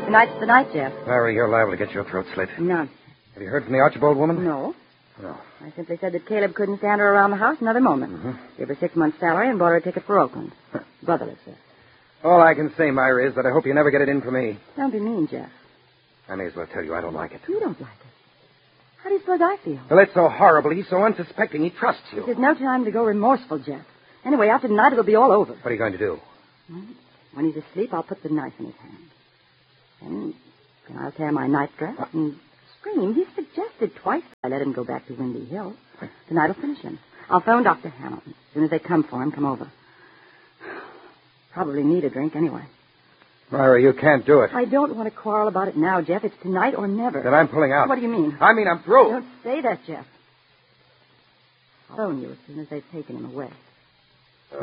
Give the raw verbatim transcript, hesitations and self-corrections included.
Tonight's the night, Jeff. Larry, you're liable to get your throat slit. None. Have you heard from the Archibald woman? No. No. I simply said that Caleb couldn't stand her around the house another moment. Mm-hmm. Gave her six months' salary and bought her a ticket for Oakland. Brotherless, sir. All I can say, Myra, is that I hope you never get it in for me. Don't be mean, Jeff. I may as well tell you I don't like it. You don't like it. How do you suppose I feel? Well, it's so horrible. He's so unsuspecting. He trusts you. There's no time to go remorseful, Jeff. Anyway, after tonight, it'll be all over. What are you going to do? Well, when he's asleep, I'll put the knife in his hand. Then, then I'll tear my nightdress and scream. He suggested twice I let him go back to Windy Hill. Tonight will finish him. I'll phone Doctor Hamilton. As soon as they come for him, come over. Probably need a drink anyway. Myra, you can't do it. I don't want to quarrel about it now, Jeff. It's tonight or never. Then I'm pulling out. What do you mean? I mean I'm through. Don't say that, Jeff. I'll phone you as soon as they've taken him away.